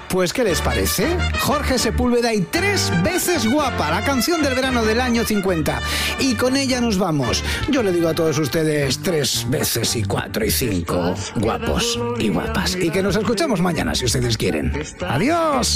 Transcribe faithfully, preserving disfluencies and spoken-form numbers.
Pues, ¿qué les parece? Jorge Sepúlveda y Tres veces guapa, la canción del verano del año cincuenta. Y con ella nos vamos. Yo le digo a todos ustedes tres veces y cuatro y cinco guapos y guapas. Y que nos escuchamos mañana si ustedes quieren. Adiós.